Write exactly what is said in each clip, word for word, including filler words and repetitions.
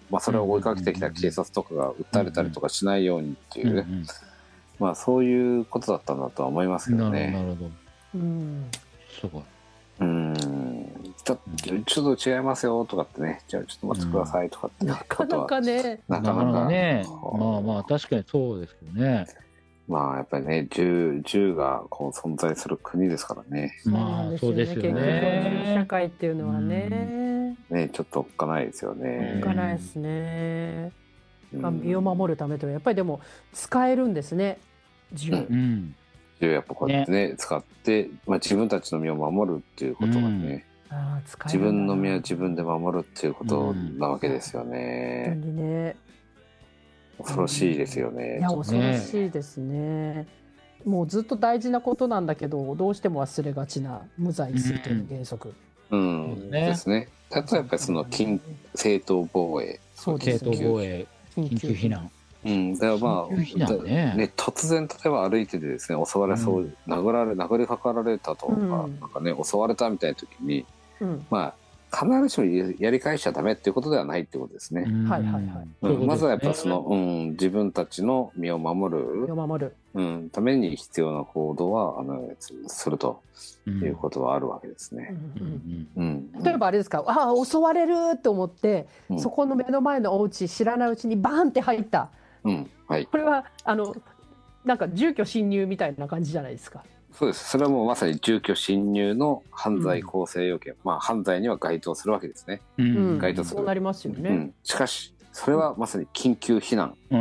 まあ、それを追いかけてきた警察とかが訴えれたりとかしないようにっていう、うんうん、まあそういうことだったんだとは思いますけどね。 なるほど。うん、すごい。 うん、ちょっとちょっと違いますよとかってね、じゃあちょっと待ってくださいとかって、ね、 なかなかね、 なかなかね、まあまあ確かにそうですけどね。 まあやっぱりね、銃、銃がこう存在する国ですからね。 まあそうですよね。 結局銃社会っていうのはね、 うん、ね、ちょっとおっかないですよね。 おっかないですね。まあ、身を守るためというやっぱりでも使えるんですね、銃。うん、 銃やっぱこうやってね、ね使って、まあ、自分たちの身を守るっていうことがね、うん、あ使える自分の身は自分で守るっていうことなわけですよね。 本当にね。 恐ろしいですよね。 いや恐ろしいですね。もうずっと大事なことなんだけどどうしても忘れがちな無罪推定の原則。 うん、うん、ですね。例えばその近正当防衛、 そうですね。正当防衛、緊急避難。 うん、だからまあ、ねね、突然例えば歩いててですね襲われそう、うん、殴られ殴りかかられたとか、うん、なんかね襲われたみたいな時に、うん、まあ必ずしもやり返しちゃダメっていうことではないってことですね。 はいはいはい。 うん、まずはやっぱその、うん、自分たちの身を守る、 身を守る、 うん、ために必要な行動はあのするということはあるわけですね。 例えばあれですか、ああ襲われると思って、うん、そこの目の前のお家知らないうちにバーンって入った。 うんはい、 これはあのなんか住居侵入みたいな感じじゃないですか。 そうです。それはもうまさに住居侵入の犯罪構成要件、うん、まあ犯罪には該当するわけですね。 うん、該当する。そうなりますよね。うん、 しかしそれはまさに緊急避難。 うん、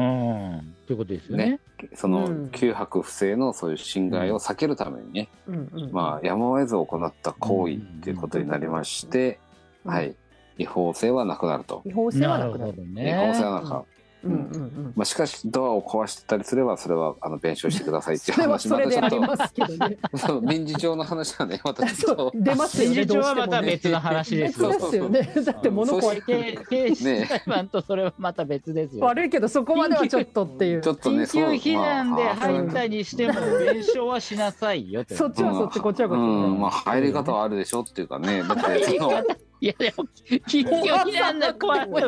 ということですよね。ねその旧泊不正のそういう侵害を避けるためにね、うん、まあやむを得ず行った行為っていうことになりまして、うん、はい、違法性はなくなると。 違法性はなくなる。 ね、違法性はなくなる。まあしかしドアを壊してたりすればそれはあの弁償してくださいっていう話またちょっと民事上の話はねまたちょっと出ますよね。 民事上はまた別の話ですよ。ですよね。だって物壊れ刑事裁判とそれはまた別ですよ。 悪いけどそこまではちょっとっていう。 ちょっとね緊急避難で入ったにしても弁償はしなさいよ。 そっちはそっちこっちはこっち。 まあ入り方はあるでしょっていうかね。だってそのいやでも緊急避難の怖い。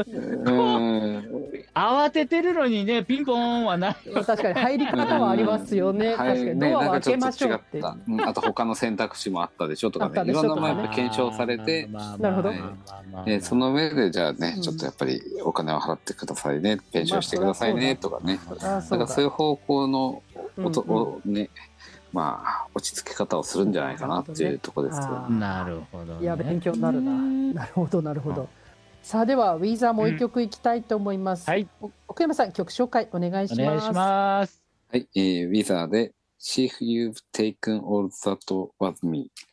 慌ててるのにねピンポンはない。 確かに入り方はありますよね。確かにドアを開けましょうって。 あと他の選択肢もあったでしょとかね。いろんなものやっぱ検証されて、 なるほど。 その上でじゃあねちょっとやっぱりお金を払ってくださいね、弁償してくださいねとかね。だからそういう方向の音をね。まあ落ち着き方をするんじゃないかなっていうところですけど。 なるほど、ね。 いや勉強になるな。なるほどなるほど。うん、さあではウィザーもう一曲いきたいと思います。うん、はい。奥山さん曲紹介お願いします。 お願いします。 はい、えー、ウィザーで See You've Taken All That Was Me。